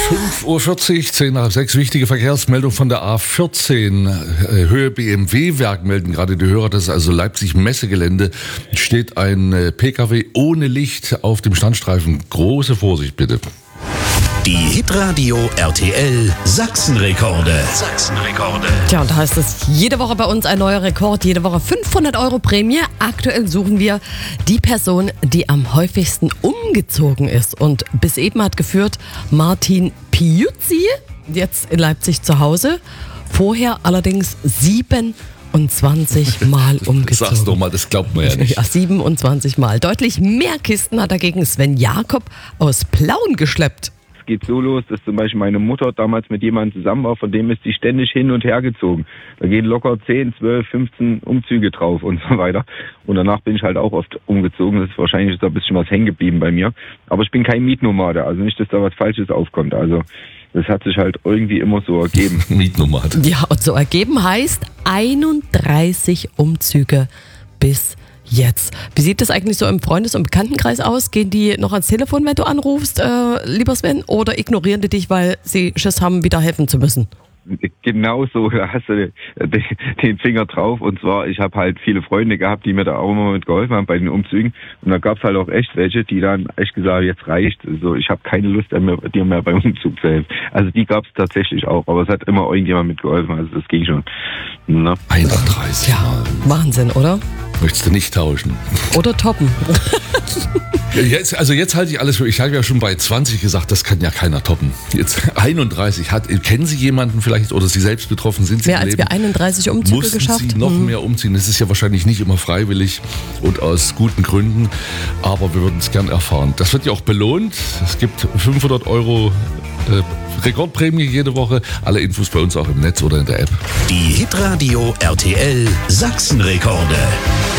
5:40 Uhr, 10 nach 6, wichtige Verkehrsmeldung von der A14. Höhe BMW-Werk melden gerade die Hörer, das ist also Leipzig-Messegelände. Steht ein PKW ohne Licht auf dem Standstreifen. Große Vorsicht bitte. Die Hitradio RTL Sachsenrekorde. Tja, und da heißt es jede Woche bei uns ein neuer Rekord, jede Woche 500 € Prämie. Aktuell suchen wir die Person, die am häufigsten umgezogen ist. Und bis eben hat geführt Martin Piuzzi, jetzt in Leipzig zu Hause. Vorher allerdings 27 Mal umgezogen. Sag's doch mal, das glaubt man ja nicht. Ja, 27 Mal. Deutlich mehr Kisten hat dagegen Sven Jakob aus Plauen geschleppt. Geht so los, dass zum Beispiel meine Mutter damals mit jemandem zusammen war, von dem ist sie ständig hin und her gezogen. Da gehen locker 10, 12, 15 Umzüge drauf und so weiter. Und danach bin ich halt auch oft umgezogen. Das ist wahrscheinlich da ein bisschen was hängen geblieben bei mir. Aber ich bin kein Mietnomade, also nicht, dass da was Falsches aufkommt. Also das hat sich halt irgendwie immer so ergeben. Mietnomade. Ja, und so ergeben heißt 31 Umzüge bis jetzt. Wie sieht das eigentlich so im Freundes- und Bekanntenkreis aus? Gehen die noch ans Telefon, wenn du anrufst, lieber Sven, oder ignorieren die dich, weil sie Schiss haben, wieder helfen zu müssen? Genau so, da hast du den Finger drauf. Und zwar, ich habe halt viele Freunde gehabt, die mir da auch immer mit geholfen haben bei den Umzügen. Und da gab es halt auch echt welche, die dann echt gesagt, jetzt reicht. Also ich habe keine Lust, dir mehr beim Umzug zu helfen. Also die gab es tatsächlich auch, aber es hat immer irgendjemand mitgeholfen. Also das ging schon. Na? 31 Ja, Wahnsinn, oder? Möchtest du nicht tauschen? Oder toppen. Jetzt halte ich alles für. Ich habe ja schon bei 20 gesagt, das kann ja keiner toppen. Jetzt 31. Kennen Sie jemanden vielleicht oder Sie selbst betroffen? Sind Sie Mehr als wir 31 Umzüge mussten geschafft? Sie noch mehr umziehen? Das ist ja wahrscheinlich nicht immer freiwillig und aus guten Gründen, aber wir würden es gern erfahren. Das wird ja auch belohnt. Es gibt 500 € Rekordprämie jede Woche. Alle Infos bei uns auch im Netz oder in der App. Die Hitradio RTL Sachsenrekorde.